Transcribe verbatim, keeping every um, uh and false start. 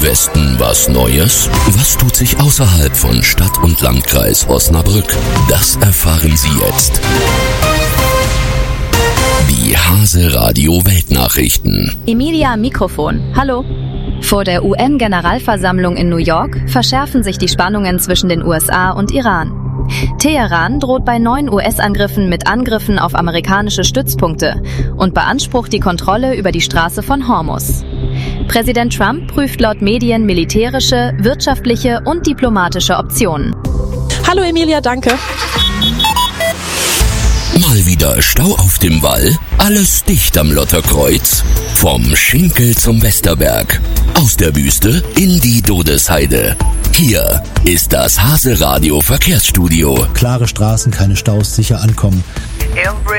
Westen was Neues? Was tut sich außerhalb von Stadt und Landkreis Osnabrück? Das erfahren Sie jetzt. Die Hase Radio Weltnachrichten. Emilia am Mikrofon. Hallo. Vor der U N-Generalversammlung in New York verschärfen sich die Spannungen zwischen den U S A und Iran. Teheran droht bei neuen U S-Angriffen mit Angriffen auf amerikanische Stützpunkte und beansprucht die Kontrolle über die Straße von Hormuz. Präsident Trump prüft laut Medien militärische, wirtschaftliche und diplomatische Optionen. Hallo Emilia, danke. Mal wieder Stau auf dem Wall, alles dicht am Lotterkreuz. Vom Schinkel zum Westerberg, aus der Wüste in die Dodesheide. Hier ist das Hase Radio Verkehrsstudio. Klare Straßen, keine Staus, sicher ankommen. Every